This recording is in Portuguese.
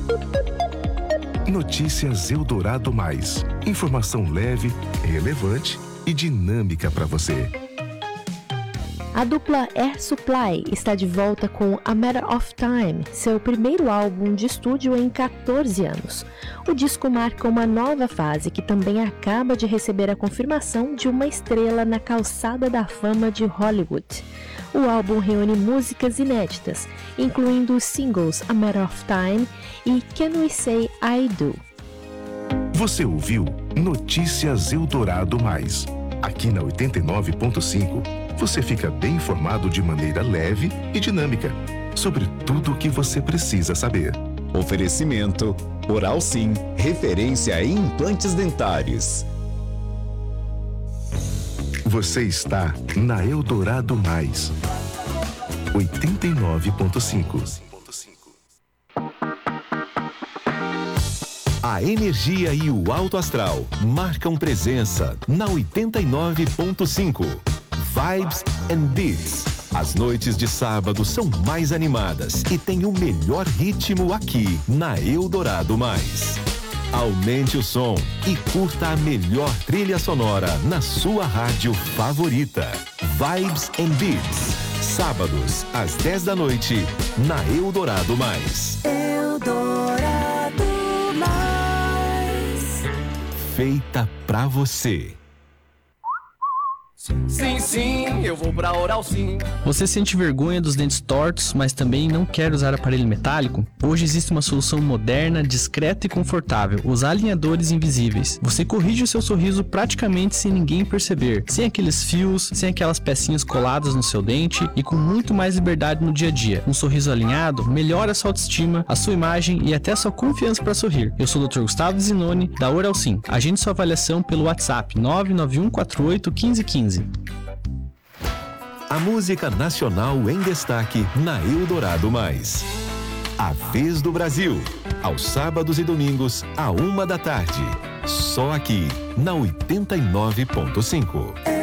Notícias Eldorado Mais. Informação leve, relevante e dinâmica para você. A dupla Air Supply está de volta com A Matter of Time, seu primeiro álbum de estúdio em 14 anos. O disco marca uma nova fase que também acaba de receber a confirmação de uma estrela na calçada da fama de Hollywood. O álbum reúne músicas inéditas, incluindo os singles A Matter of Time e Can We Say I Do. Você ouviu Notícias Eldorado Mais. Aqui na 89.5, você fica bem informado de maneira leve e dinâmica sobre tudo o que você precisa saber. Oferecimento Oral Sim, referência em implantes dentários. Você está na Eldorado Mais. 89.5. A energia e o alto astral marcam presença na 89.5. Vibes and Beats. As noites de sábado são mais animadas e tem o melhor ritmo aqui na Eldorado Mais. Aumente o som e curta a melhor trilha sonora na sua rádio favorita. Vibes and Beats. Sábados, às 10 da noite, na Eldorado Mais. Eldorado Mais. Feita pra você. Sim, sim, eu vou pra Oral Sim. Você sente vergonha dos dentes tortos, mas também não quer usar aparelho metálico? Hoje existe uma solução moderna, discreta e confortável, os alinhadores invisíveis. Você corrige o seu sorriso praticamente sem ninguém perceber, sem aqueles fios, sem aquelas pecinhas coladas no seu dente e com muito mais liberdade no dia a dia. Um sorriso alinhado melhora a sua autoestima, a sua imagem e até a sua confiança para sorrir. Eu sou o Dr. Gustavo Zinoni, da Oral Sim. Agende sua avaliação pelo WhatsApp 991481515. A música nacional em destaque na Eldorado Mais. A Vez do Brasil, aos sábados e domingos, à 1 da tarde. Só aqui, na 89.5.